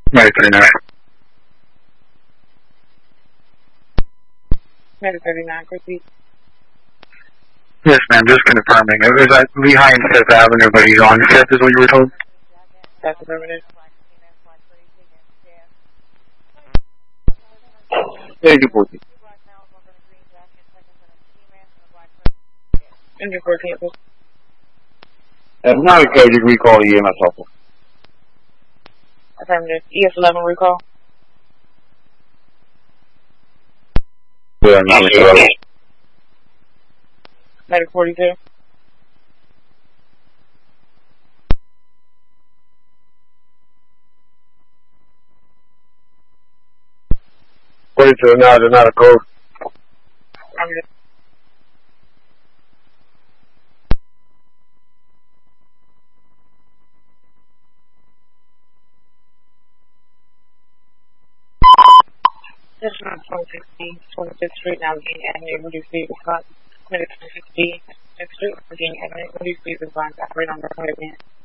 Medic 39. Medic 39, proceed. Yes, ma'am, just confirming. It was at behind 5th Avenue, but he's on 5th is what you were told? That's affirmative. Engine 14. Engine 14, proceed. That's not a code, you can recall EMS officer. Affirmative. ES11 recall. Yeah, not a Medic 42. No, they're not a code. Affirmative. This is 2016, 26th Street, now Gain Avenue, reduce speed response. Medic 260, 6th Street, Gain Avenue, reduce speed response, operate on the 100 man.